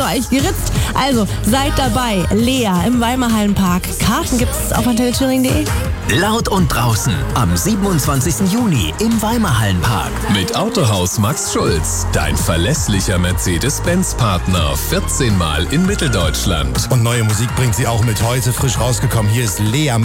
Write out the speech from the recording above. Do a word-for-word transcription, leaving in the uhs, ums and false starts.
ihr euch geritzt? Also, seid dabei. Lea im Weimarhallenpark. Karten gibt's auf antenne thüringen punkt de. Laut und draußen am siebenundzwanzigsten Juni im Weimarhallenpark. Mit Autohaus Max Schulz, dein verlässlicher Mercedes-Benz-Partner. vierzehn Mal in Mitteldeutschland. Und neue Musik bringt sie auch mit, heute frisch rausgekommen. Hier ist Lea.